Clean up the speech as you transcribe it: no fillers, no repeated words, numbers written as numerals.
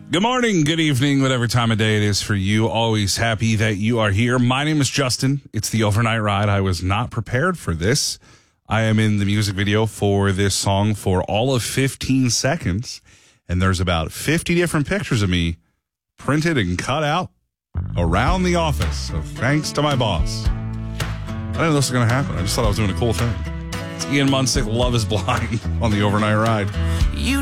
Good morning, good evening, whatever time of day it is for you. Always happy that you are here. My name is Justin. It's the Overnight Ride. I was not prepared for this. I am in the music video for this song for all of 15 seconds, and there's about 50 different pictures of me printed and cut out around the office. So thanks to my boss. I didn't know this was going to happen. I just thought I was doing a cool thing. It's Ian Munsick, Love is Blind on the Overnight Ride.